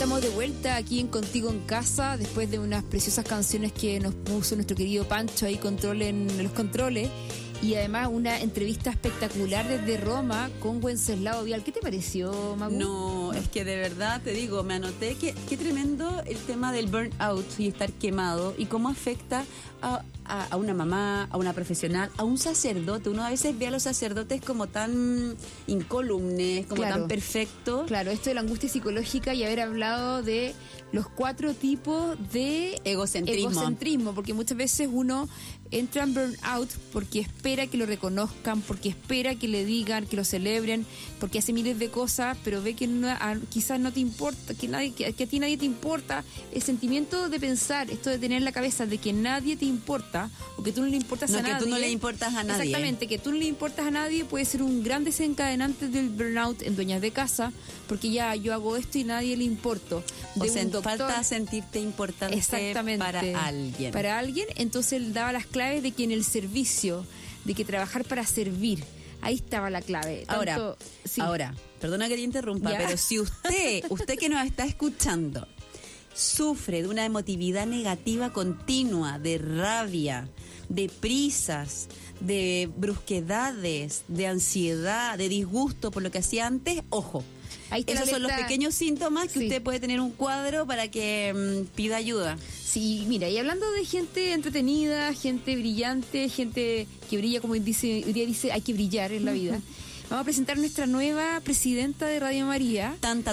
estamos de vuelta aquí en Contigo en Casa, después de unas preciosas canciones que nos puso nuestro querido Pancho ahí en los controles, y además una entrevista espectacular desde Roma con Wenceslao Vial. ¿Qué te pareció, Magu? No, es que de verdad te digo, me anoté que qué tremendo el tema del burnout y estar quemado y cómo afecta a una mamá, a una profesional, a un sacerdote. Uno a veces ve a los sacerdotes como tan incólumes, como tan perfectos. Claro, esto de la angustia psicológica y haber hablado de los 4 tipos de egocentrismo, porque muchas veces uno entra en burnout porque espera que lo reconozcan, porque espera que le digan, que lo celebren, porque hace miles de cosas, pero ve que quizás no te importa, que a ti nadie te importa. El sentimiento de pensar, esto de tener en la cabeza de que nadie te importa, o que tú no le importas a nadie. Que tú no le importas a nadie. Exactamente, que tú no le importas a nadie puede ser un gran desencadenante del burnout en dueñas de casa, porque ya yo hago esto y nadie le importo. Falta sentirte importante para alguien. Para alguien, entonces él daba las claves de que en el servicio, de que trabajar para servir, ahí estaba la clave. Ahora, perdona que te interrumpa, ¿ya? Pero si usted que nos está escuchando, sufre de una emotividad negativa continua, de rabia, de prisas, de brusquedades, de ansiedad, de disgusto por lo que hacía antes, ojo. Esos son los pequeños síntomas que usted puede tener un cuadro para que pida ayuda. Sí, mira, y hablando de gente entretenida, gente brillante, gente que brilla, como hoy día dice, hay que brillar en la vida. Vamos a presentar nuestra nueva presidenta de Radio María.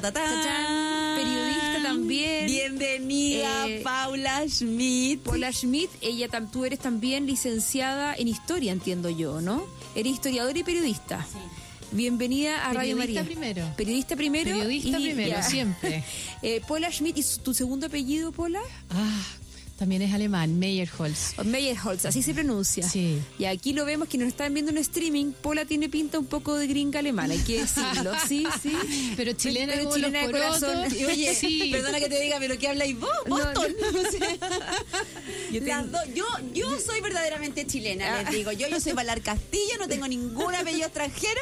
Periodista también. Bienvenida, Paula Schmidt. Paula Schmidt, tú eres también licenciada en Historia, entiendo yo, ¿no? Eres historiadora y periodista. Sí. Bienvenida a Radio María. Periodista primero. Siempre. Paula Schmidt, ¿y tu segundo apellido, Paula? También es alemán, Meyerholz. Meyerholz, así se pronuncia. Sí. Y aquí lo vemos que nos están viendo en streaming. Paula tiene pinta un poco de gringa alemana, hay que decirlo. Sí. Pero chilena de corazón. Oye, sí. Perdona que te diga, pero ¿qué habláis vos? Boston. Yo soy verdaderamente chilena, les digo. Yo soy Valar Castillo, no tengo ningún apellido extranjero.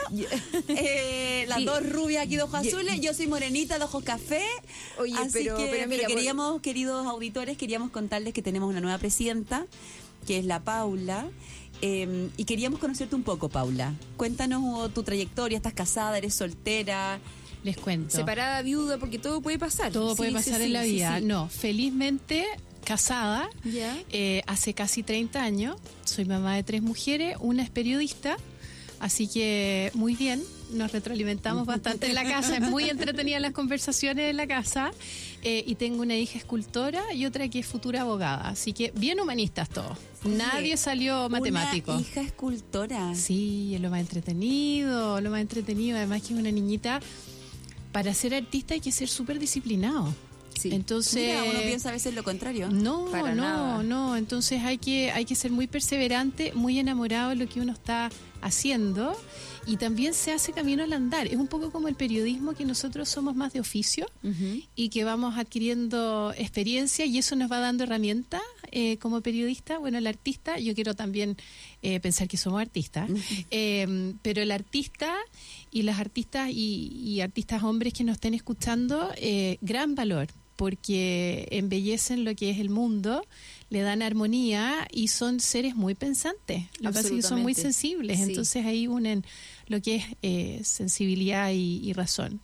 Las dos rubias aquí de ojos azules. Yo soy morenita de ojos café. Oye, pero mira, queridos auditores, queríamos contarles que tenemos una nueva presidenta, que es la Paula, y queríamos conocerte un poco, Paula. Cuéntanos tu trayectoria, ¿estás casada, eres soltera? Les cuento. Separada, viuda, porque todo puede pasar. Todo puede pasar en la vida. Sí. No, felizmente casada, hace casi 30 años, soy mamá de 3 mujeres, una es periodista, así que muy bien. Nos retroalimentamos bastante en la casa, es muy entretenida las conversaciones en la casa, y tengo una hija escultora y otra que es futura abogada, así que bien humanistas todos. Nadie salió matemático. Una hija escultora. Sí, es lo más entretenido, además que es una niñita. Para ser artista hay que ser súper disciplinado. Sí. Entonces, uno piensa a veces lo contrario. No, entonces hay que ser muy perseverante, muy enamorado de lo que uno está haciendo, y también se hace camino al andar. Es un poco como el periodismo, que nosotros somos más de oficio y que vamos adquiriendo experiencia, y eso nos va dando herramientas como periodista. Bueno, el artista, yo quiero también pensar que somos artistas, pero el artista y las artistas y artistas hombres que nos estén escuchando, gran valor, porque embellecen lo que es el mundo, le dan armonía y son seres muy pensantes. Lo que pasa es que son muy sensibles, sí. Entonces ahí unen lo que es sensibilidad y razón.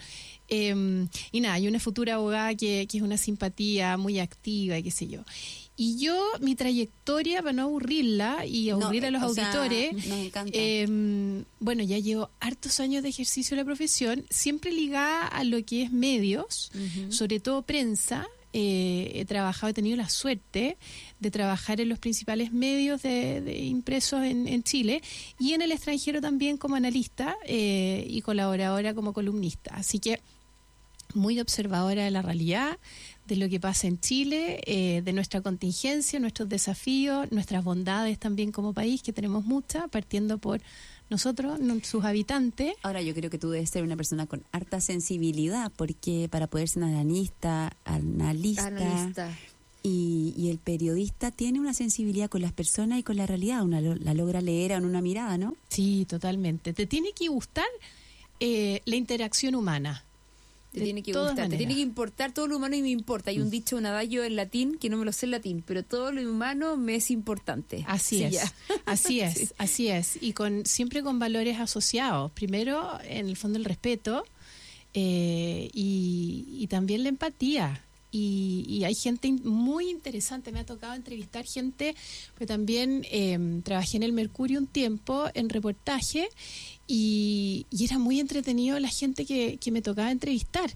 Y nada, hay una futura abogada que es una simpatía muy activa y qué sé yo. Y yo, mi trayectoria, para no aburrirla y aburrir a los auditores, nos encanta. Bueno, ya llevo hartos años de ejercicio de la profesión, siempre ligada a lo que es medios, sobre todo prensa. He tenido la suerte de trabajar en los principales medios de impresos en Chile, y en el extranjero también como analista y colaboradora como columnista. Así que muy observadora de la realidad, de lo que pasa en Chile, de nuestra contingencia, nuestros desafíos, nuestras bondades también como país, que tenemos muchas, partiendo por nosotros, sus habitantes. Ahora, yo creo que tú debes ser una persona con harta sensibilidad, porque para poder ser analista. Y el periodista tiene una sensibilidad con las personas y con la realidad, la logra leer en una mirada, ¿no? Sí, totalmente. Te tiene que gustar la interacción humana. Te tiene que gustar, te tiene que importar todo lo humano y me importa. Hay un dicho, un adagio en latín, que no me lo sé en latín, pero todo lo humano me es importante. Así es, así es, sí. Así es. Y siempre con valores asociados. Primero, en el fondo, el respeto y también la empatía. Y hay gente muy interesante, me ha tocado entrevistar gente, pero también trabajé en el Mercurio un tiempo en reportaje y era muy entretenido la gente que me tocaba entrevistar.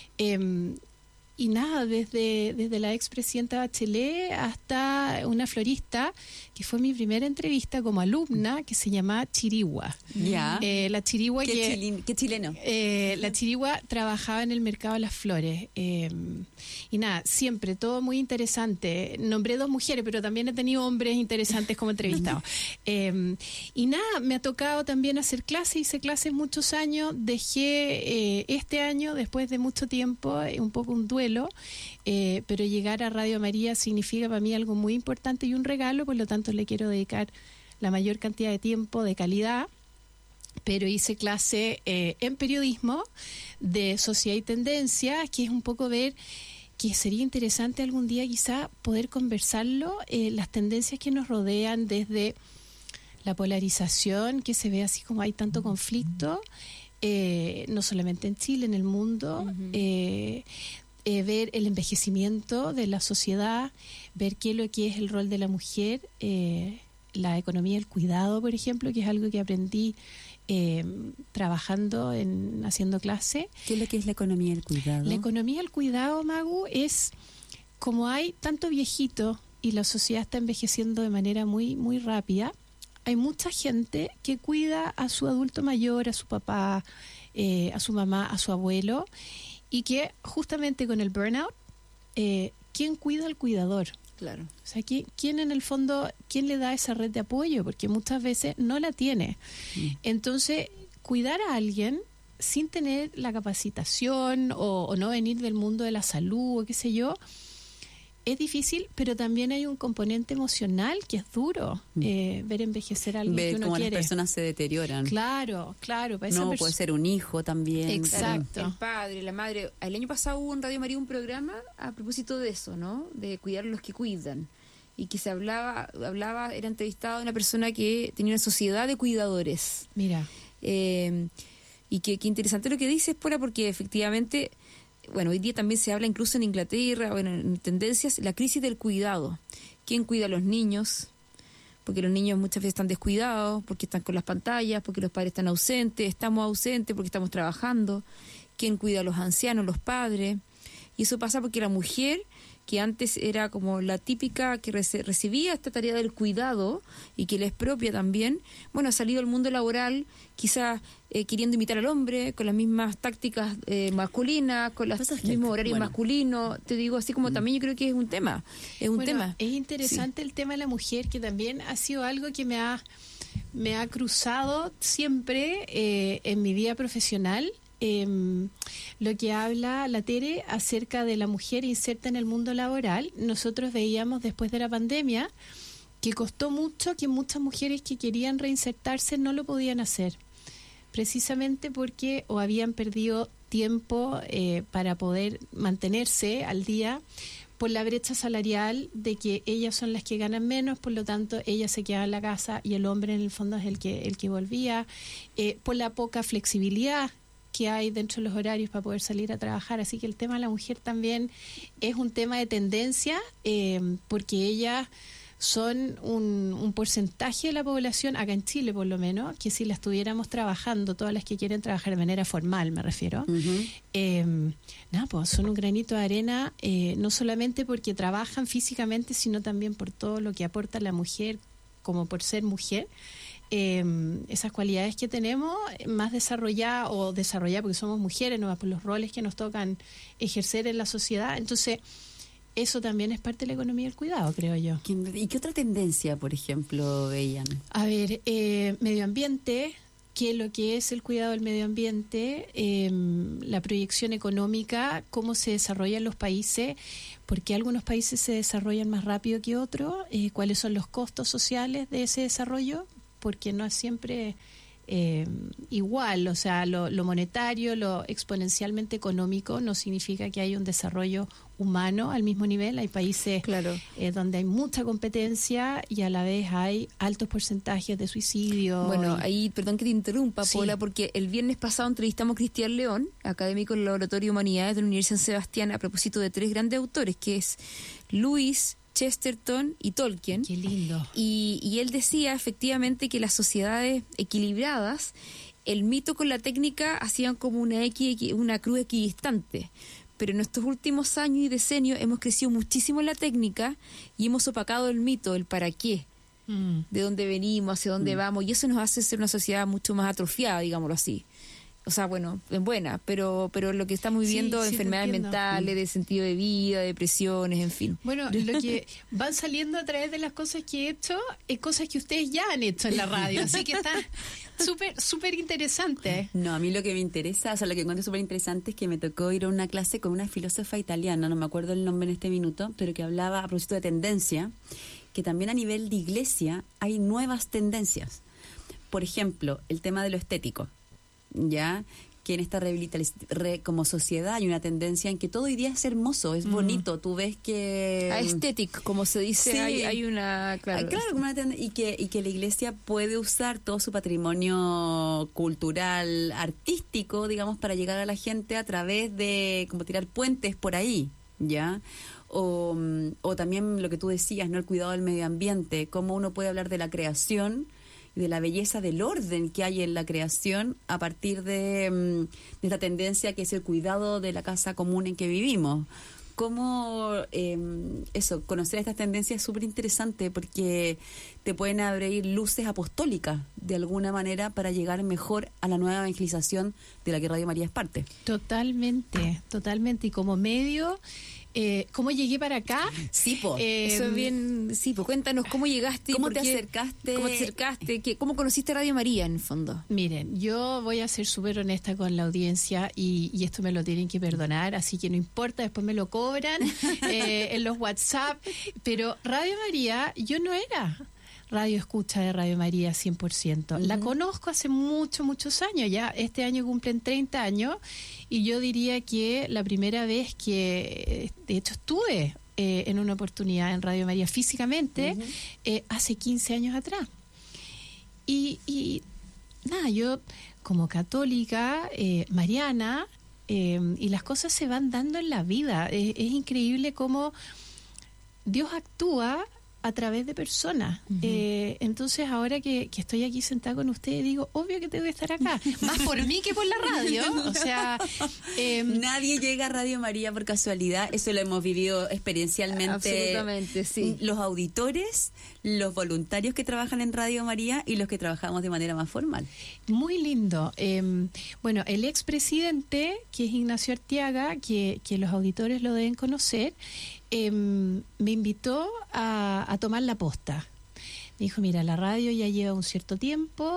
Y nada, desde la expresidenta Bachelet hasta una florista, que fue mi primera entrevista como alumna, que se llama Chirigua. Ya. La Chirigua ¿Qué chileno? La Chirigua trabajaba en el mercado de las flores. Y nada, siempre todo muy interesante. Nombré 2 mujeres, pero también he tenido hombres interesantes como entrevistados. Y nada, me ha tocado también hacer clases, hice clases muchos años, dejé este año, después de mucho tiempo, un poco un duelo, pero llegar a Radio María significa para mí algo muy importante y un regalo, por lo tanto le quiero dedicar la mayor cantidad de tiempo de calidad. Pero hice clase en periodismo de sociedad y tendencia, que es un poco ver que sería interesante algún día quizá poder conversarlo, las tendencias que nos rodean, desde la polarización, que se ve así como hay tanto conflicto, no solamente en Chile, en el mundo, ver el envejecimiento de la sociedad, ver qué es lo que es el rol de la mujer, la economía del cuidado, por ejemplo, que es algo que aprendí trabajando haciendo clase. ¿Qué es lo que es la economía del cuidado? La economía del cuidado, Magu, es como hay tanto viejito y la sociedad está envejeciendo de manera muy, muy rápida. Hay mucha gente que cuida a su adulto mayor, a su papá, a su mamá, a su abuelo, y que justamente con el burnout, ¿quién cuida al cuidador? Claro. O sea, ¿quién en el fondo, quién le da esa red de apoyo? Porque muchas veces no la tiene. Entonces, cuidar a alguien sin tener la capacitación o no venir del mundo de la salud o qué sé yo, es difícil, pero también hay un componente emocional que es duro, ver envejecer a alguien que uno cómo quiere. Las personas se deterioran. Claro. Para esa puede ser un hijo también. Exacto. El padre, la madre. El año pasado hubo en Radio María un programa a propósito de eso, ¿no? De cuidar a los que cuidan. Y que se hablaba, era entrevistada una persona que tenía una sociedad de cuidadores. Mira. Y que interesante lo que dices, Pola, porque efectivamente... Bueno, hoy día también se habla incluso en Inglaterra, bueno, en tendencias, la crisis del cuidado. ¿Quién cuida a los niños? Porque los niños muchas veces están descuidados, porque están con las pantallas, porque los padres están ausentes, estamos ausentes porque estamos trabajando. ¿Quién cuida a los ancianos, los padres? Y eso pasa porque la mujer, que antes era como la típica que recibía esta tarea del cuidado y que le es propia también, bueno, ha salido al mundo laboral quizás queriendo imitar al hombre, con las mismas tácticas masculinas, con los mismos horarios masculinos, te digo, así como también yo creo que es un tema, es interesante el tema de la mujer, que también ha sido algo que me ha cruzado siempre en mi vida profesional. Lo que habla la Tere acerca de la mujer inserta en el mundo laboral. Nosotros veíamos después de la pandemia que costó mucho, que muchas mujeres que querían reinsertarse no lo podían hacer, precisamente porque o habían perdido tiempo para poder mantenerse al día, por la brecha salarial de que ellas son las que ganan menos, por lo tanto ellas se quedaban en la casa y el hombre en el fondo es el que volvía, por la poca flexibilidad que hay dentro de los horarios para poder salir a trabajar. Así que el tema de la mujer también es un tema de tendencia, porque ellas son un porcentaje de la población, acá en Chile por lo menos, que si la estuviéramos trabajando, todas las que quieren trabajar de manera formal, me refiero, pues son un granito de arena, no solamente porque trabajan físicamente, sino también por todo lo que aporta la mujer, como por ser mujer. Esas cualidades que tenemos más desarrolladas porque somos mujeres, no por los roles que nos tocan ejercer en la sociedad. Entonces eso también es parte de la economía del cuidado, creo yo. ¿Y qué otra tendencia, por ejemplo, veían? A ver, medio ambiente, que lo que es el cuidado del medio ambiente, la proyección económica, cómo se desarrollan los países, por qué algunos países se desarrollan más rápido que otros, cuáles son los costos sociales de ese desarrollo, porque no siempre igual, o sea, lo monetario, lo exponencialmente económico no significa que haya un desarrollo humano al mismo nivel. Hay países donde hay mucha competencia y a la vez hay altos porcentajes de suicidio. Bueno, ahí, perdón que te interrumpa, Paula, porque el viernes pasado entrevistamos a Cristian León, académico del Laboratorio de Humanidades de la Universidad de San Sebastián, a propósito de 3 grandes autores, que es Lewis, Chesterton y Tolkien. Qué lindo. Y él decía efectivamente que las sociedades equilibradas, el mito con la técnica hacían como una cruz equidistante. Pero en estos últimos años y decenios hemos crecido muchísimo en la técnica y hemos opacado el mito, el para qué, de dónde venimos, hacia dónde vamos, y eso nos hace ser una sociedad mucho más atrofiada, digámoslo así. O sea, bueno, en buena, pero lo que estamos viviendo, enfermedades mentales, de sentido de vida, depresiones, en fin. Bueno, lo que van saliendo a través de las cosas que he hecho, es cosas que ustedes ya han hecho en la radio, así que está súper interesante. No, a mí lo que me interesa, o sea, lo que encuentro súper interesante es que me tocó ir a una clase con una filósofa italiana, no me acuerdo el nombre en este minuto, pero que hablaba a propósito de tendencia, que también a nivel de iglesia hay nuevas tendencias. Por ejemplo, el tema de lo estético. Ya que en esta como sociedad hay una tendencia en que todo hoy día es hermoso, es bonito, tú ves que... Aesthetic, como se dice, sí. hay una... Claro, como y que la iglesia puede usar todo su patrimonio cultural, artístico, digamos, para llegar a la gente a través de como tirar puentes por ahí, ¿ya? O también lo que tú decías, ¿no? El cuidado del medio ambiente, cómo uno puede hablar de la creación, de la belleza del orden que hay en la creación a partir de esta tendencia que es el cuidado de la casa común en que vivimos. Cómo conocer estas tendencias es súper interesante porque te pueden abrir luces apostólicas de alguna manera para llegar mejor a la nueva evangelización de la que Radio María es parte. Totalmente. Y como medio... ¿Cómo llegué para acá? Sí, eso es bien. Sí, cuéntanos cómo llegaste. ¿Cómo te acercaste? ¿Cómo conociste Radio María en el fondo? Miren, yo voy a ser súper honesta con la audiencia y esto me lo tienen que perdonar, así que no importa, después me lo cobran en los WhatsApp. Pero Radio María, yo no era radio escucha de Radio María 100%. La conozco hace muchos años, ya este año cumplen 30 años y yo diría que la primera vez que, de hecho, estuve en una oportunidad en Radio María físicamente, hace 15 años atrás. Y nada, yo como católica, mariana, y las cosas se van dando en la vida. Es increíble cómo Dios actúa a través de personas. Entonces, ahora que estoy aquí sentada con ustedes, digo, obvio que tengo que estar acá. Más por mí que por la radio. O sea... nadie llega a Radio María por casualidad. Eso lo hemos vivido experiencialmente. Absolutamente, sí. Los auditores, los voluntarios que trabajan en Radio María y los que trabajamos de manera más formal. Muy lindo. Bueno, el expresidente, que es Ignacio Arteaga, que los auditores lo deben conocer, me invitó a tomar la posta. Me dijo, mira, la radio ya lleva un cierto tiempo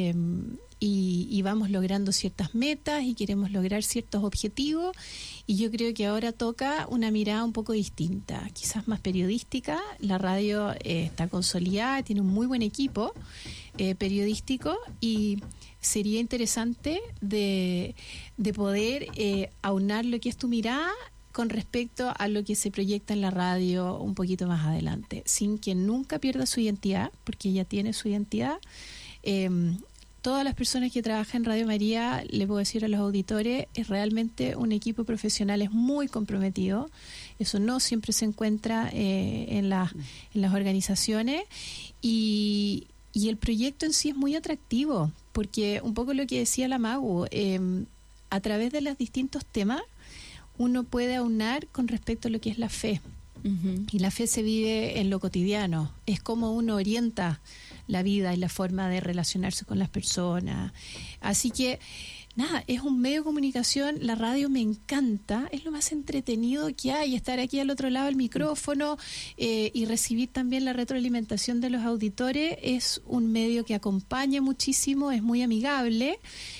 y vamos logrando ciertas metas y queremos lograr ciertos objetivos y yo creo que ahora toca una mirada un poco distinta, quizás más periodística. La radio está consolidada, tiene un muy buen equipo periodístico y sería interesante de poder aunar lo que es tu mirada con respecto a lo que se proyecta en la radio un poquito más adelante, sin que nunca pierda su identidad, porque ella tiene su identidad. Todas las personas que trabajan en Radio María, le puedo decir a los auditores, es realmente un equipo profesional, es muy comprometido. Eso no siempre se encuentra en las organizaciones y el proyecto en sí es muy atractivo, porque un poco lo que decía la Magu, a través de los distintos temas, uno puede aunar con respecto a lo que es la fe. Y la fe se vive en lo cotidiano. Es como uno orienta la vida y la forma de relacionarse con las personas. Así que, nada, es un medio de comunicación. La radio me encanta. Es lo más entretenido que hay. Estar aquí al otro lado del micrófono y recibir también la retroalimentación de los auditores. Es un medio que acompaña muchísimo, es muy amigable.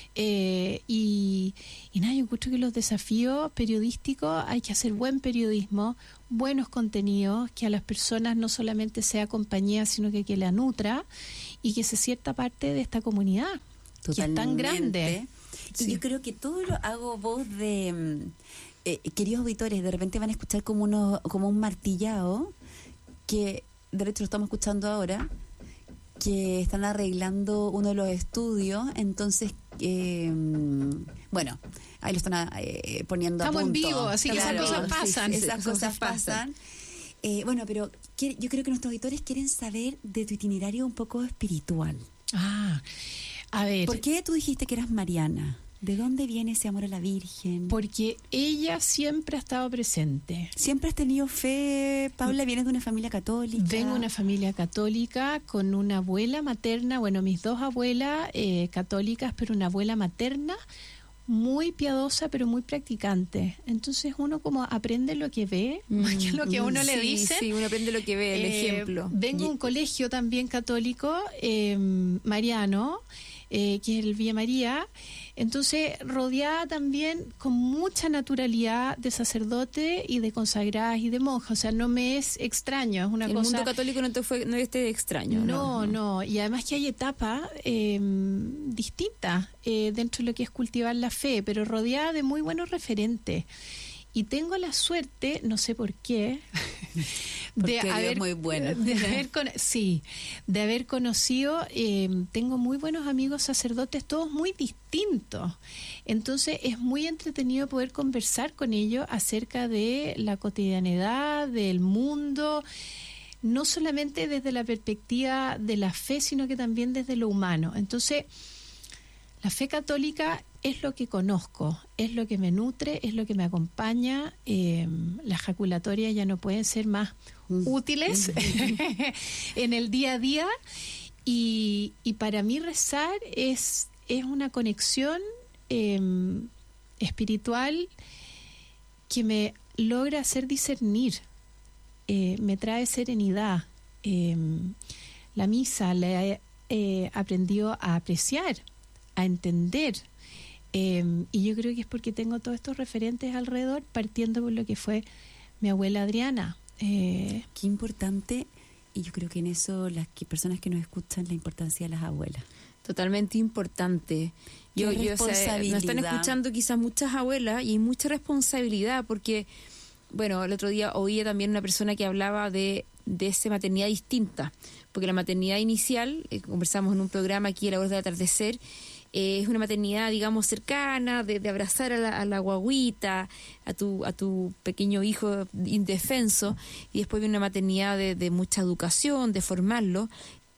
Y nada, yo encuentro que los desafíos periodísticos, hay que hacer buen periodismo, buenos contenidos, que a las personas no solamente sea compañía, sino que la nutra y que se sienta parte de esta comunidad. que es tan grande. Y yo creo que todo lo hago voz de... queridos auditores, de repente van a escuchar como un martillado, que de hecho lo estamos escuchando ahora, que están arreglando uno de los estudios, entonces, bueno, ahí lo están poniendo Estamos a punto. en vivo, así que esas cosas pasan. Sí, esas cosas pasan. Bueno, pero yo creo que nuestros auditores quieren saber de tu itinerario un poco espiritual. A ver. ¿Por qué tú dijiste que eras mariana? ¿De dónde viene ese amor a la Virgen? Porque ella siempre ha estado presente. ¿Siempre has tenido fe, Paula? ¿Vienes de una familia católica? Vengo de una familia católica con una abuela materna, bueno, mis dos abuelas católicas, pero una abuela materna muy piadosa, pero muy practicante. Entonces uno como aprende lo que ve, más que lo que a uno le dice. Sí, uno aprende lo que ve, el ejemplo. Vengo de un colegio también católico, mariano, que es el Villa María. Entonces, rodeada también con mucha naturalidad de sacerdote y de consagradas y de monjas. O sea, no me es extraño, es una cosa... El mundo católico no es extraño. No. Y además que hay etapas distintas dentro de lo que es cultivar la fe, pero rodeada de muy buenos referentes. Y tengo la suerte, no sé por qué, de haber conocido, tengo muy buenos amigos sacerdotes, todos muy distintos. Entonces es muy entretenido poder conversar con ellos acerca de la cotidianidad, del mundo, no solamente desde la perspectiva de la fe, sino que también desde lo humano. Entonces, la fe católica es lo que conozco, es lo que me nutre, es lo que me acompaña. Las jaculatorias ya no pueden ser más útiles en el día a día. Y para mí rezar es una conexión espiritual que me logra hacer discernir, me trae serenidad. La misa la he aprendido a apreciar, a entender. Y yo creo que es porque tengo todos estos referentes alrededor, partiendo por lo que fue mi abuela Adriana. Qué importante, y yo creo que en eso las personas que nos escuchan, la importancia de las abuelas. Totalmente importante. Yo nos están escuchando quizás muchas abuelas y hay mucha responsabilidad porque, bueno, el otro día oía también una persona que hablaba de esa maternidad distinta, porque la maternidad inicial, conversamos en un programa aquí a la hora del atardecer, es una maternidad, digamos, cercana, de abrazar a la guaguita, a tu pequeño hijo indefenso, y después viene una maternidad de mucha educación, de formarlo,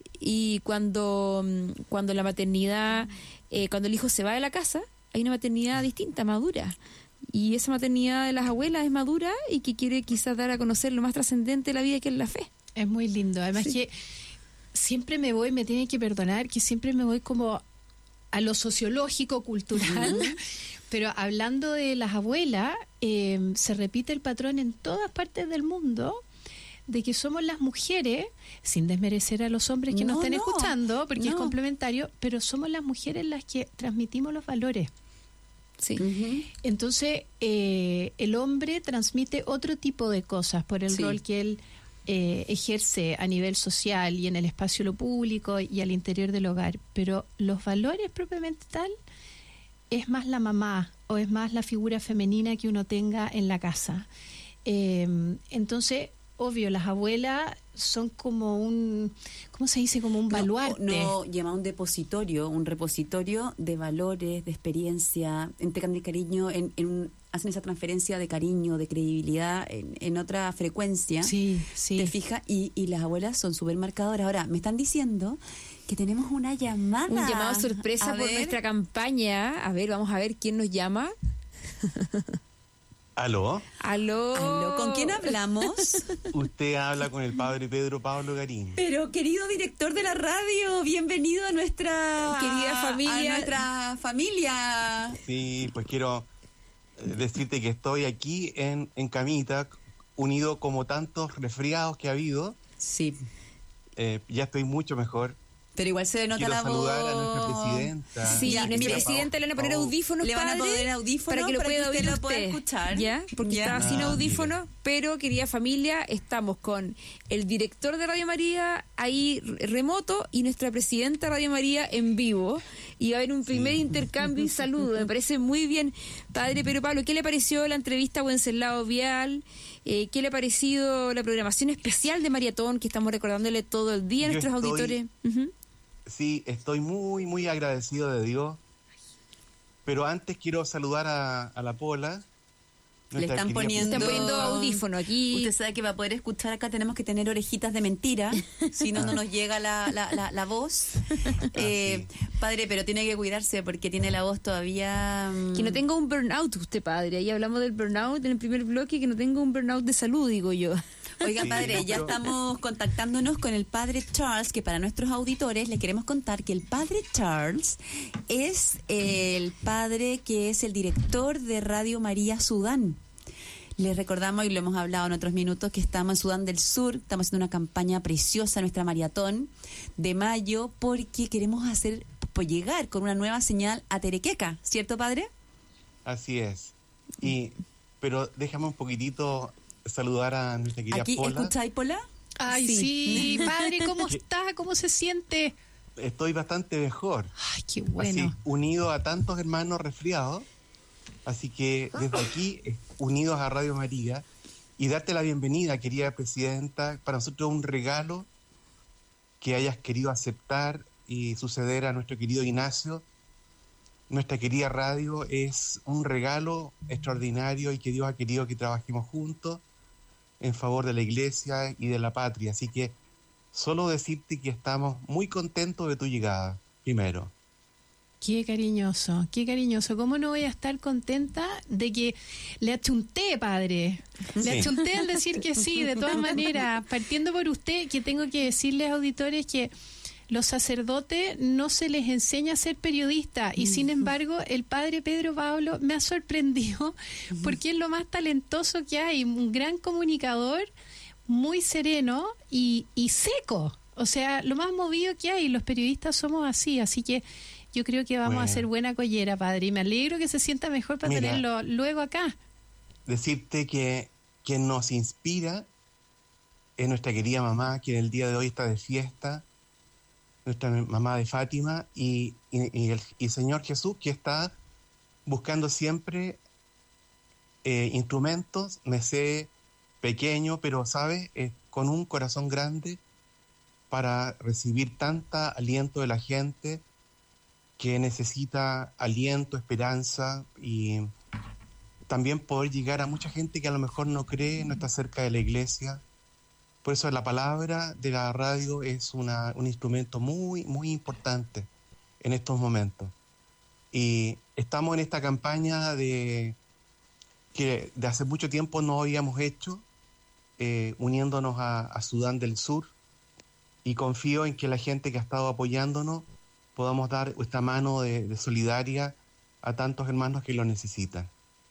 y cuando la maternidad, cuando el hijo se va de la casa, hay una maternidad distinta, madura, y esa maternidad de las abuelas es madura y que quiere quizás dar a conocer lo más trascendente de la vida, que es la fe. Es muy lindo, además que siempre me tiene que perdonar, que siempre me voy como a lo sociológico, cultural, pero hablando de las abuelas, se repite el patrón en todas partes del mundo de que somos las mujeres, sin desmerecer a los hombres que nos estén escuchando, porque es complementario, pero somos las mujeres las que transmitimos los valores. Sí. Entonces, el hombre transmite otro tipo de cosas por el rol que él ejerce a nivel social y en el espacio lo público y al interior del hogar, pero los valores propiamente tal es más la mamá o es más la figura femenina que uno tenga en la casa. Entonces, obvio, las abuelas son como ¿cómo se dice? Como un baluarte. No, llama un repositorio de valores, de experiencia, entregan el cariño, hacen esa transferencia de cariño, de credibilidad en otra frecuencia. Sí. ¿Te fijas? Y las abuelas son súper marcadoras. Ahora, me están diciendo que tenemos una llamada. Un llamado sorpresa por nuestra campaña. A ver, vamos a ver quién nos llama. ¿Aló? ¿Aló? ¿Con quién hablamos? Usted habla con el padre Pedro Pablo Garín. Pero, querido director de la radio, bienvenido a nuestra querida familia. A nuestra familia. Sí, pues quiero decirte que estoy aquí en camita, unido como tantos resfriados que ha habido. Sí. Ya estoy mucho mejor. Pero igual se denota la voz. Quiero saludar a nuestra presidenta. Sí, nuestra presidenta le van a poner audífonos, le van a poner audífonos para que lo pueda oír usted. Escuchar. ¿Ya? Porque estaba sin audífonos, pero querida familia, estamos con el director de Radio María ahí remoto y nuestra presidenta de Radio María en vivo. y va a haber un primer intercambio y saludo. Me parece muy bien, padre. Pero Pablo, ¿qué le pareció la entrevista a Wenceslao Vial? ¿Qué le ha parecido la programación especial de Maratón que estamos recordándole todo el día a nuestros auditores? Sí, estoy muy, muy agradecido de Dios. Pero antes quiero saludar a la Pola. Le están poniendo audífono aquí. Usted sabe que para poder escuchar acá tenemos que tener orejitas de mentira, si no, no nos llega la voz. Padre, pero tiene que cuidarse porque tiene la voz todavía... Que no tenga un burnout usted, padre. Ahí hablamos del burnout en el primer bloque, que no tenga un burnout de salud, digo yo. Oiga, padre, ya estamos contactándonos con el padre Charles, que para nuestros auditores les queremos contar que el padre Charles es el padre que es el director de Radio María Sudán. Les recordamos, y lo hemos hablado en otros minutos, que estamos en Sudán del Sur, estamos haciendo una campaña preciosa, nuestra maratón de mayo, porque queremos llegar con una nueva señal a Terequeca, ¿cierto, padre? Así es. Pero déjame un poquitito saludar a nuestra querida Pola. ¿Aquí escucháis, Pola? Ay, sí, padre, ¿cómo está? ¿Cómo se siente? Estoy bastante mejor. Ay, qué bueno. Así, unido a tantos hermanos resfriados. Así que desde aquí, unidos a Radio María, y darte la bienvenida, querida presidenta. Para nosotros es un regalo que hayas querido aceptar y suceder a nuestro querido Ignacio. Nuestra querida radio es un regalo extraordinario y que Dios ha querido que trabajemos juntos en favor de la iglesia y de la patria. Así que solo decirte que estamos muy contentos de tu llegada, primero. Qué cariñoso, qué cariñoso. ¿Cómo no voy a estar contenta de que le achunté, padre? Le achunté al decir que sí, de todas maneras. Partiendo por usted, que tengo que decirles, auditores, que los sacerdotes no se les enseña a ser periodistas y sin embargo el padre Pedro Pablo me ha sorprendido porque es lo más talentoso que hay, un gran comunicador, muy sereno y seco. O sea, lo más movido que hay, los periodistas somos así que yo creo que vamos a hacer buena collera, padre, y me alegro que se sienta mejor para tenerlo luego acá. Decirte que quien nos inspira es nuestra querida mamá, que en el día de hoy está de fiesta, nuestra mamá de Fátima, y el Señor Jesús, que está buscando siempre instrumentos, me sé pequeño, pero, ¿sabes?, con un corazón grande para recibir tanta aliento de la gente que necesita aliento, esperanza, y también poder llegar a mucha gente que a lo mejor no cree, no está cerca de la iglesia. Por eso la palabra de la radio es un instrumento muy, muy importante en estos momentos. Y estamos en esta campaña que de hace mucho tiempo no habíamos hecho, uniéndonos a Sudán del Sur, y confío en que la gente que ha estado apoyándonos podamos dar esta mano de solidaria a tantos hermanos que lo necesitan.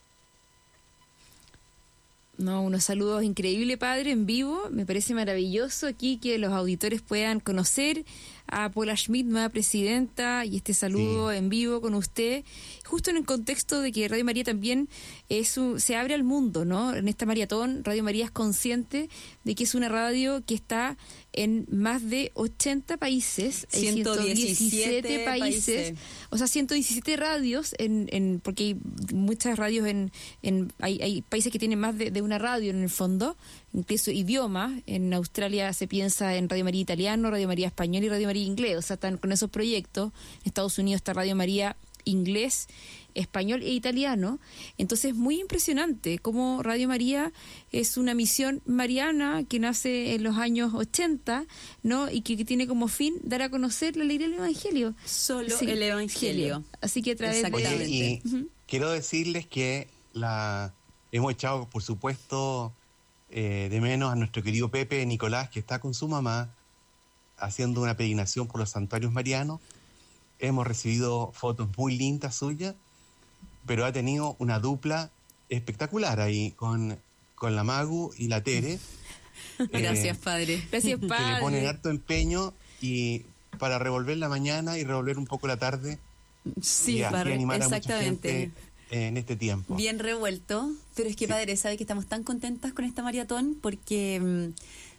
No, unos saludos increíbles, padre, en vivo. Me parece maravilloso aquí que los auditores puedan conocer a Pola Schmidt, nueva presidenta, y este saludo en vivo con usted, justo en el contexto de que Radio María también se abre al mundo, ¿no? En esta maratón, Radio María es consciente de que es una radio que está en más de 80 países, 117 países, o sea, 117 radios, porque hay muchas radios hay países que tienen más de una radio en el fondo, incluso idiomas. En Australia se piensa en Radio María Italiano, Radio María Español y Radio María Inglés, o sea, están con esos proyectos. En Estados Unidos está Radio María Inglés, Español e Italiano. Entonces es muy impresionante cómo Radio María es una misión mariana que nace en los años 80, ¿no? Y que tiene como fin dar a conocer la alegría del Evangelio. Solo el Evangelio. Así que a través Exactamente. Y quiero decirles que hemos echado, por supuesto, de menos a nuestro querido Pepe Nicolás, que está con su mamá haciendo una peregrinación por los santuarios marianos. Hemos recibido fotos muy lindas suyas, pero ha tenido una dupla espectacular ahí con la Magu y la Tere. Gracias, padre. Gracias, padre. Que le ponen harto empeño y para revolver la mañana y revolver un poco la tarde. Sí, y así animar exactamente. A mucha gente en este tiempo. Bien revuelto, pero es que, padre, sabe que estamos tan contentas con esta maratón porque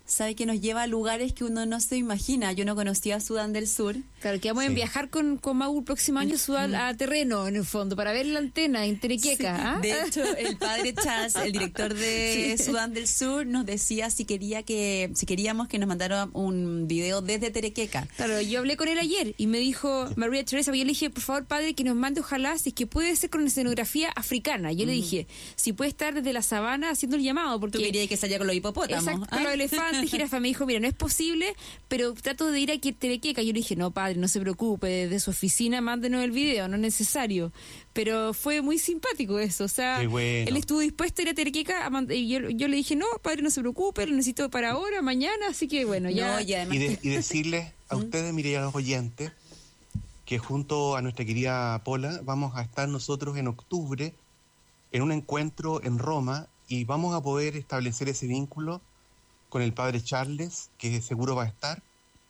sabe que nos lleva a lugares que uno no se imagina. Yo no conocía Sudán del Sur. Claro, que vamos a viajar con Mau el próximo año a terreno, en el fondo, para ver la antena en Terequeca. Sí. ¿Ah? De hecho, el padre Chas, el director de Sudán del Sur, nos decía si queríamos que nos mandara un video desde Terequeca. Claro, yo hablé con él ayer y me dijo, María Teresa, yo le dije, por favor, padre, que nos mande, ojalá, si es que puede ser con escenografía africana. Yo le dije, si puede estar desde la sabana haciendo el llamado, porque... Tú querías que salía con los hipopótamos. Exacto, con los elefantes, jirafa. Me dijo, mira, no es posible, pero trato de ir a Terequeca. Yo le dije, no, padre, no se preocupe, desde su oficina mándenos el video, no es necesario. Pero fue muy simpático eso, o sea, bueno. Él estuvo dispuesto a ir a Terequeca y yo le dije, no, padre, no se preocupe, lo necesito para ahora, mañana, así que bueno, ya... No, ya y decirles a ustedes, mire, y a los oyentes, que junto a nuestra querida Pola vamos a estar nosotros en octubre en un encuentro en Roma y vamos a poder establecer ese vínculo con el padre Charles, que seguro va a estar,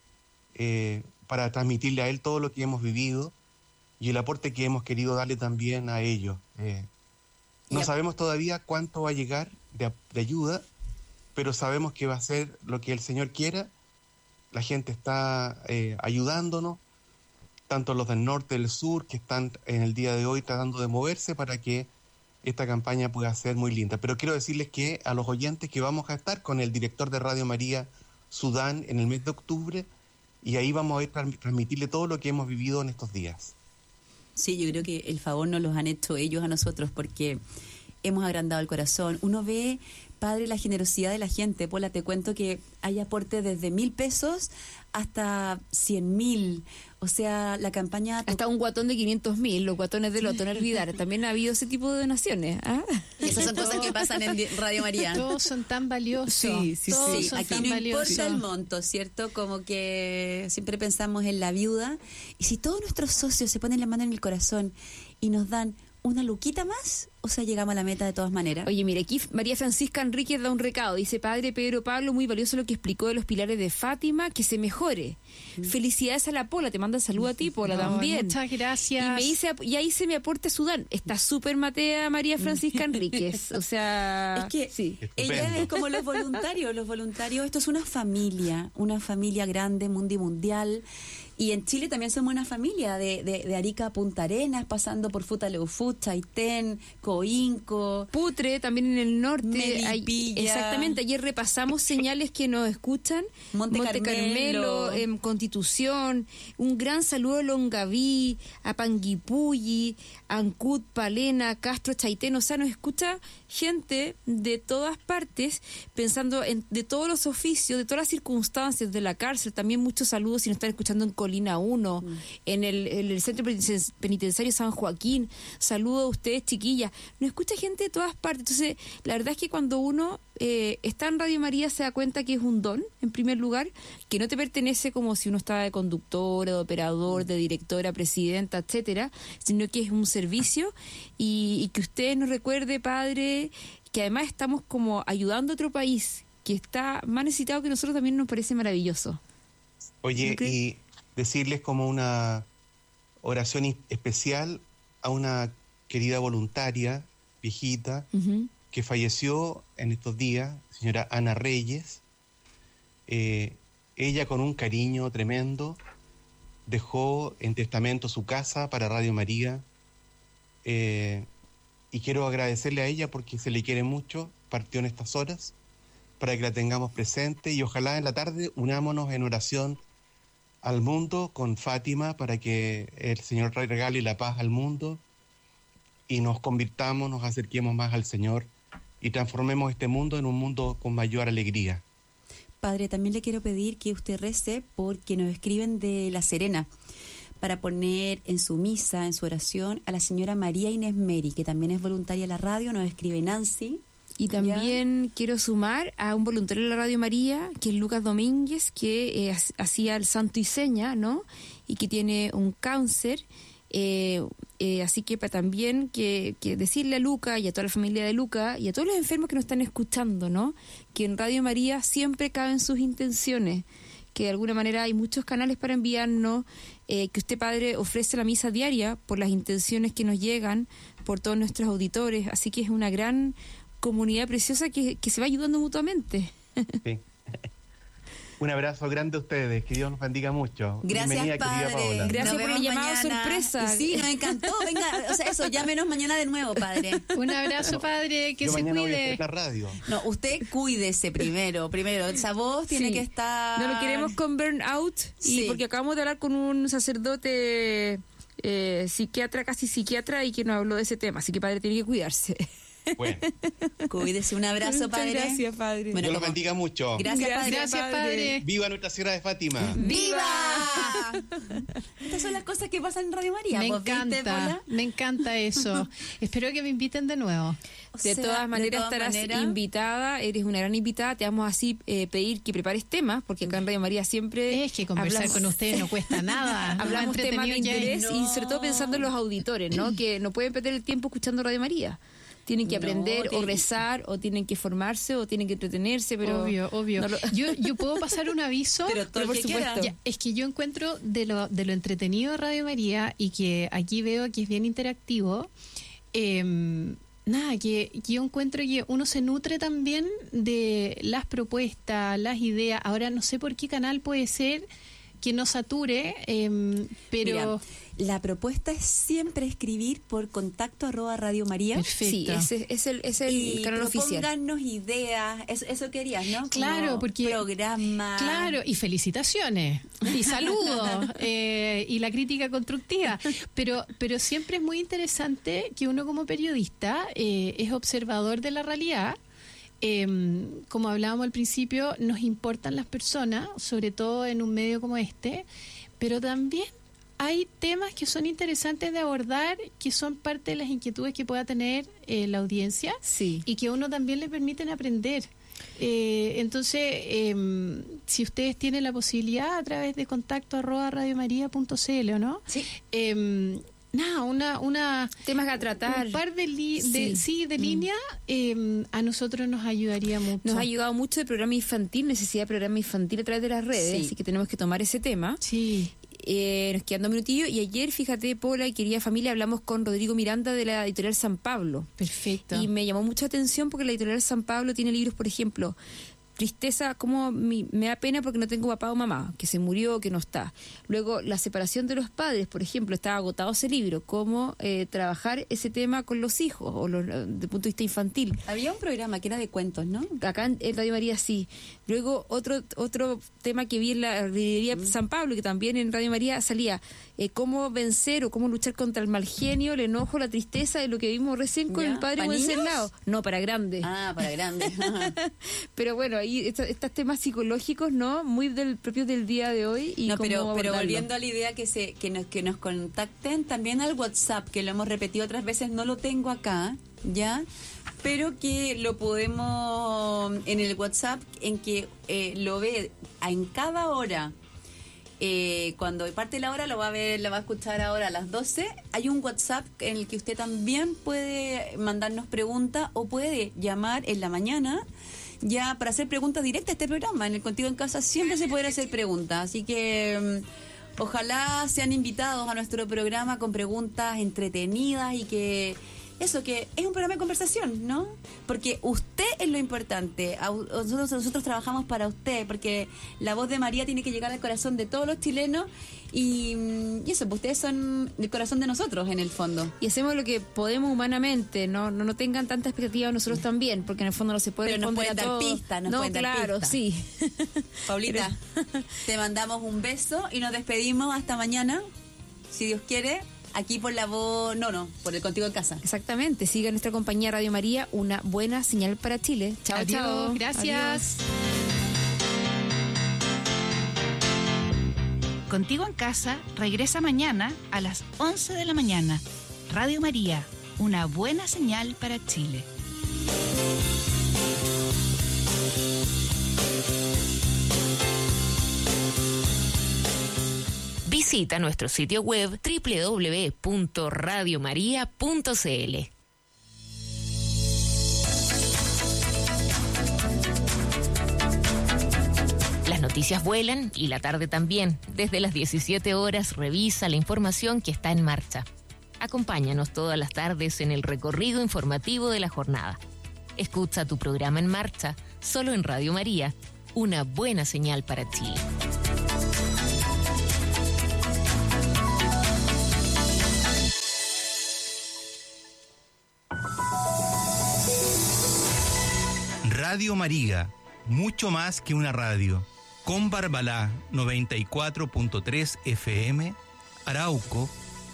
para transmitirle a él todo lo que hemos vivido y el aporte que hemos querido darle también a ellos. No sabemos todavía cuánto va a llegar de ayuda, pero sabemos que va a ser lo que el Señor quiera. La gente está ayudándonos, tanto los del norte, del sur, que están en el día de hoy tratando de moverse para que esta campaña pueda ser muy linda. Pero quiero decirles que a los oyentes que vamos a estar con el director de Radio María Sudán en el mes de octubre, y ahí vamos a ir transmitirle todo lo que hemos vivido en estos días. Sí, yo creo que el favor nos los han hecho ellos a nosotros porque hemos agrandado el corazón. Uno ve, padre, la generosidad de la gente. Pola, te cuento que hay aportes desde 1.000 pesos hasta 100.000. O sea, la campaña... Hasta un guatón de 500.000, los guatones de Loto, no olvidar. También ha habido ese tipo de donaciones. ¿Ah? Esas son cosas que pasan en Radio María. Todos son tan valiosos. Sí. Son Aquí tan no valiosos. importa el monto, ¿cierto? Como que siempre pensamos en la viuda. Y si todos nuestros socios se ponen la mano en el corazón y nos dan una luquita más, o sea, llegamos a la meta de todas maneras. Oye, mira, aquí María Francisca Enríquez da un recado. Dice, padre Pedro Pablo, muy valioso lo que explicó de los pilares de Fátima, que se mejore. Felicidades a la Pola, te manda salud a ti, Pola, también. Muchas gracias. Y me dice, y ahí se me aporta Sudán. Está súper matea María Francisca Enríquez. O sea, es que sí. Ella es como los voluntarios, esto es una familia grande, mundial. Y en Chile también somos una familia de Arica a Punta Arenas, pasando por Futaleufú, Chaitén, Coinco, Putre, también en el norte. Melipilla. Exactamente, ayer repasamos señales que nos escuchan. Monte Carmelo, Constitución. Un gran saludo a Longaví, a Panguipulli, Ancud, Palena, Castro, Chaitén. O sea, nos escucha gente de todas partes, pensando de todos los oficios, de todas las circunstancias, de la cárcel. También muchos saludos si nos están escuchando en Colina 1, en el Centro Penitenciario San Joaquín. Saludos a ustedes, chiquillas. Nos escucha gente de todas partes. Entonces, la verdad es que cuando uno está en Radio María se da cuenta que es un don, en primer lugar, que no te pertenece como si uno estaba de conductora, de operador, de directora, presidenta, etcétera, sino que es un servicio y que usted nos recuerde, padre, que además estamos como ayudando a otro país que está más necesitado que nosotros, también nos parece maravilloso. Oye, y decirles como una oración especial a una querida voluntaria, viejita, que falleció en estos días, señora Ana Reyes. Ella, con un cariño tremendo, dejó en testamento su casa para Radio María, y quiero agradecerle a ella porque se le quiere mucho. Partió en estas horas para que la tengamos presente, y ojalá en la tarde unámonos en oración al mundo con Fátima para que el Señor regale la paz al mundo y nos convirtamos, nos acerquemos más al Señor y transformemos este mundo en un mundo con mayor alegría. Padre, también le quiero pedir que usted rece porque nos escriben de La Serena para poner en su misa, en su oración, a la señora María Inés Meri, que también es voluntaria de la radio. Nos escribe Nancy. Y también quiero sumar a un voluntario de la Radio María, que es Lucas Domínguez, que hacía el santo y seña, ¿no? Y que tiene un cáncer. Así que para también que decirle a Luca y a toda la familia de Luca y a todos los enfermos que nos están escuchando, ¿no? Que en Radio María siempre caben sus intenciones, que de alguna manera hay muchos canales para enviarnos, que usted, padre, ofrece la misa diaria por las intenciones que nos llegan, por todos nuestros auditores, así que es una gran comunidad preciosa que se va ayudando mutuamente. Sí. Un abrazo grande a ustedes, que Dios los bendiga mucho. Gracias, bienvenida, padre. querida Paola. Gracias por el llamado mañana. sorpresa. Sí, nos encantó. Venga, o sea, eso, llámenos mañana de nuevo, padre. Un abrazo, padre, que Yo se mañana voy a cuide. estar en la radio. No, usted cuídese primero. Esa voz tiene Sí. que estar... No lo queremos con burnout, Sí. y porque acabamos de hablar con un sacerdote psiquiatra, casi psiquiatra, y que nos habló de ese tema, así que padre tiene que cuidarse. Bueno, Cuídese, un abrazo, Muchas padre. gracias, padre. Bueno, Dios los como- bendiga mucho. Gracias, padre. Gracias, padre. ¡Viva Nuestra Señora de Fátima! ¡Viva! Estas son las cosas que pasan en Radio María. Me ¿Vos viste, encanta, Paula? me encanta eso. Espero que me inviten de nuevo. O De sea, todas maneras estarás maneras, invitada, eres una gran invitada, te vamos así pedir que prepares temas, porque acá en Radio María siempre Es que conversar hablamos- con ustedes no cuesta nada. hablamos Lo temas de entretenido ya es- interés y sobre todo pensando en los auditores, ¿no? Que no pueden perder el tiempo escuchando Radio María. Tienen que No, aprender o tienen- rezar o tienen que formarse o tienen que entretenerse, pero Obvio. no lo- Yo puedo pasar un aviso. Pero todo por el que supuesto. quiera. Ya, es que yo encuentro de lo entretenido de Radio María y que aquí veo que es bien interactivo. Que yo encuentro que uno se nutre también de las propuestas, las ideas. Ahora no sé por qué canal puede ser que no sature, pero... Mira, la propuesta es siempre escribir por @Radio María. Perfecto. Sí, ese es el Y canal oficial. propóngannos ideas, eso querías, ¿no? Como Claro, porque... programa. Claro, y felicitaciones, y saludos, y la crítica constructiva. Pero siempre es muy interesante que uno como periodista es observador de la realidad. Como hablábamos al principio, nos importan las personas, sobre todo en un medio como este, pero también hay temas que son interesantes de abordar, que son parte de las inquietudes que pueda tener la audiencia Sí. y que a uno también le permiten aprender. Entonces, si ustedes tienen la posibilidad a través de contacto@radiomaria.cl, ¿o no? Sí. Una Temas a tratar. un par de Sí. líneas a nosotros nos ayudaría mucho. Nos ha ayudado mucho el programa infantil, necesidad de programa infantil a través de las redes, Sí. así que tenemos que tomar ese tema. Sí. Nos quedan 2 minutillos y ayer, fíjate, Paula y querida familia, hablamos con Rodrigo Miranda de la editorial San Pablo. Perfecto. Y me llamó mucha atención porque la editorial San Pablo tiene libros, por ejemplo, Tristeza, como me da pena porque no tengo papá o mamá, que se murió, que no está. Luego, la separación de los padres, por ejemplo, estaba agotado ese libro, cómo trabajar ese tema con los hijos, o desde el punto de vista infantil. Había un programa que era de cuentos, ¿no? Acá en Radio María sí. Luego otro tema que vi en la librería San Pablo, que también en Radio María salía, cómo vencer o cómo luchar contra el mal genio, el enojo, la tristeza, de lo que vimos recién con ¿Ya? el padre ¿Para niños? Wenceslao. No, para grandes. Ah, para grandes. Pero bueno, ahí estos temas psicológicos, ¿no? Muy propios del día de hoy. Y No, cómo pero abordarlo. volviendo a la idea que nos contacten también al WhatsApp, que lo hemos repetido otras veces, no lo tengo acá, ¿ya? Pero que lo podemos en el WhatsApp, en que lo ve en cada hora. Cuando parte la hora lo va a escuchar ahora a las 12. Hay un WhatsApp en el que usted también puede mandarnos preguntas o puede llamar en la mañana ya para hacer preguntas directas a este programa. En el Contigo en Casa siempre se pueden hacer preguntas, así que ojalá sean invitados a nuestro programa con preguntas entretenidas y que es un programa de conversación, ¿no? Porque usted es lo importante. Nosotros trabajamos para usted, porque la voz de María tiene que llegar al corazón de todos los chilenos y eso, pues ustedes son el corazón de nosotros en el fondo. Y hacemos lo que podemos humanamente, no tengan tanta expectativa nosotros también, porque en el fondo no se puede Pero nos responder pueden a dar todo. pistas, nos no, pueden dar claro, pistas. sí. Paulita, te mandamos un beso y nos despedimos hasta mañana, si Dios quiere, aquí por la voz, por el Contigo en Casa. Exactamente, siga nuestra compañía Radio María, una buena señal para Chile. Chao, Adiós, chao. gracias. Contigo en Casa regresa mañana a las 11 de la mañana. Radio María, una buena señal para Chile. Visita nuestro sitio web www.radiomaria.cl. Las noticias vuelan y la tarde también. Desde las 17 horas revisa la información que está en marcha. Acompáñanos todas las tardes en el recorrido informativo de la jornada. Escucha tu programa en marcha, solo en Radio María, una buena señal para Chile. Radio María, mucho más que una radio. Con Barbalá 94.3 FM, Arauco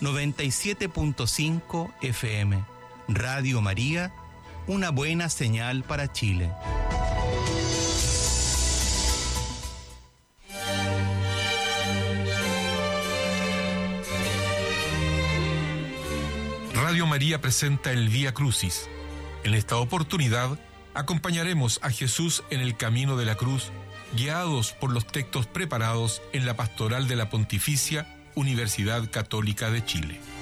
97.5 FM. Radio María, una buena señal para Chile. Radio María presenta el Vía Crucis. En esta oportunidad, acompañaremos a Jesús en el camino de la cruz, guiados por los textos preparados en la Pastoral de la Pontificia Universidad Católica de Chile.